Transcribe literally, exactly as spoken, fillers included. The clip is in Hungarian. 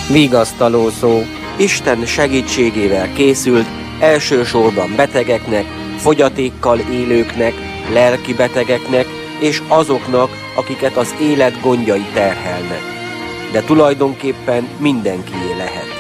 Vigasztaló szó. Isten segítségével készült elsősorban betegeknek, fogyatékkal élőknek, lelki betegeknek és azoknak, akiket az élet gondjai terhelnek. De tulajdonképpen mindenkié lehet.